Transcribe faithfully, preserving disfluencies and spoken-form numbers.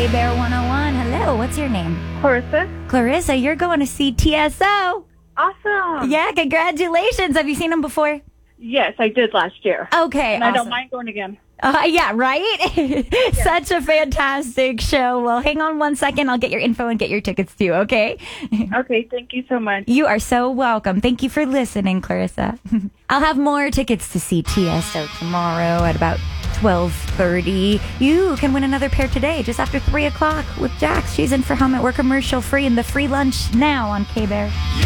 K-Bear one oh one. Hello, what's your name? Clarissa. Clarissa, you're going to see T S O. Awesome. Yeah, congratulations. Have you seen them before? Yes, I did last year. Okay, And awesome. I don't mind going again. Uh, yeah, right? Such a fantastic show. Well, hang on one second. I'll get your info and get your tickets too, okay? Okay, thank you so much. You are so welcome. Thank you for listening, Clarissa. I'll have more tickets to see T S O tomorrow at about twelve thirty. You can win another pair today, just after three o'clock with Jax. She's in for Helmet. We're commercial free, and the free lunch now on K-Bear.